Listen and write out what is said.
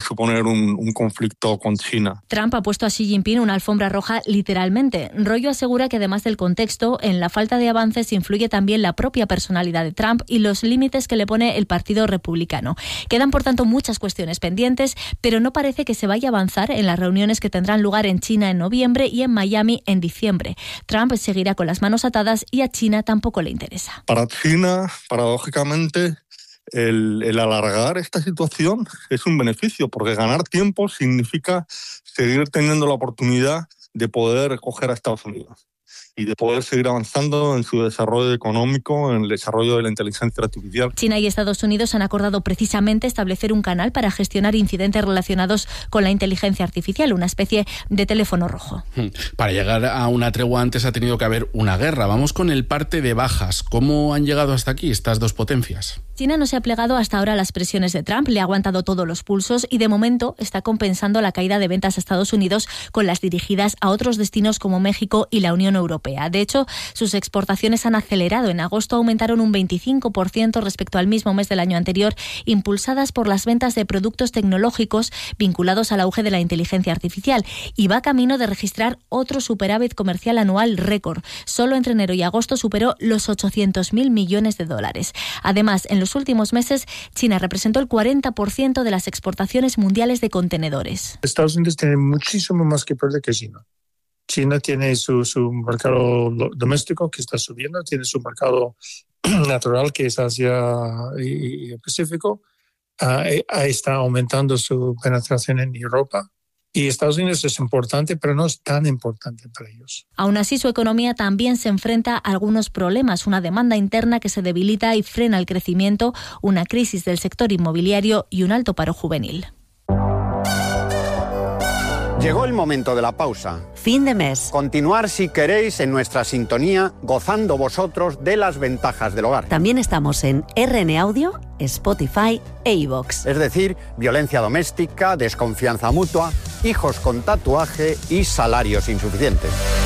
suponer un conflicto con China. Trump ha puesto a Xi Jinping una alfombra roja literalmente. Rollo asegura que además del contexto, en la falta de avances influye también la propia personalidad de Trump y los límites que le pone el Partido Republicano. Quedan, por tanto, muchas cuestiones pendientes, pero no parece que se vaya a avanzar en las reuniones que tendrán lugar en China en noviembre y en Miami en diciembre. Trump seguirá con las manos atadas y a China tampoco le interesa. Para China, paradójicamente, el alargar esta situación es un beneficio, porque ganar tiempo significa seguir teniendo la oportunidad de poder coger a Estados Unidos y de poder seguir avanzando en su desarrollo económico, en el desarrollo de la inteligencia artificial. China y Estados Unidos han acordado precisamente establecer un canal para gestionar incidentes relacionados con la inteligencia artificial, una especie de teléfono rojo. Para llegar a una tregua antes ha tenido que haber una guerra. Vamos con el parte de bajas. ¿Cómo han llegado hasta aquí estas dos potencias? China no se ha plegado hasta ahora a las presiones de Trump, le ha aguantado todos los pulsos y de momento está compensando la caída de ventas a Estados Unidos con las dirigidas a otros destinos como México y la Unión Europea. De hecho, sus exportaciones han acelerado. En agosto aumentaron un 25% respecto al mismo mes del año anterior, impulsadas por las ventas de productos tecnológicos vinculados al auge de la inteligencia artificial, y va camino de registrar otro superávit comercial anual récord. Solo entre enero y agosto superó los 800.000 millones de dólares. Además, en los últimos meses, China representó el 40% de las exportaciones mundiales de contenedores. Estados Unidos tiene muchísimo más que perder que China. China tiene su mercado doméstico que está subiendo, tiene su mercado natural que es Asia y el Pacífico, está aumentando su penetración en Europa. Y Estados Unidos es importante, pero no es tan importante para ellos. Aún así, su economía también se enfrenta a algunos problemas. Una demanda interna que se debilita y frena el crecimiento, una crisis del sector inmobiliario y un alto paro juvenil. Llegó el momento de la pausa. Fin de mes. Continuar, si queréis, en nuestra sintonía, gozando vosotros de las ventajas del hogar. También estamos en RN Audio, Spotify e iVoox. Es decir, violencia doméstica, desconfianza mutua, hijos con tatuaje y salarios insuficientes.